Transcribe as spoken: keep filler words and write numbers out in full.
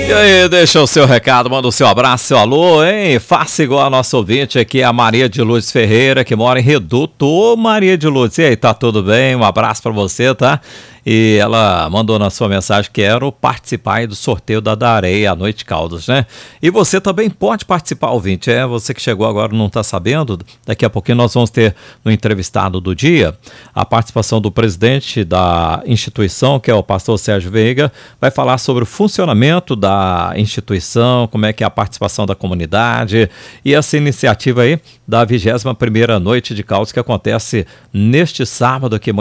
E aí, deixa o seu recado, manda o seu abraço, seu alô, hein? Faça igual a nossa ouvinte aqui, a Maria de Lourdes Ferreira, que mora em Reduto. Ô, Maria de Lourdes, e aí, tá tudo bem? Um abraço pra você, tá? E ela mandou na sua mensagem que quero participar aí do sorteio da Dareia à Noite Caldas, né? E você também pode participar, ouvinte. É, você que chegou agora e não está sabendo, daqui a pouquinho nós vamos ter no entrevistado do dia a participação do presidente da instituição, que é o pastor Sérgio Veiga, vai falar sobre o funcionamento da instituição, como é que é a participação da comunidade e essa iniciativa aí da vigésima primeira Noite de Caldas que acontece neste sábado aqui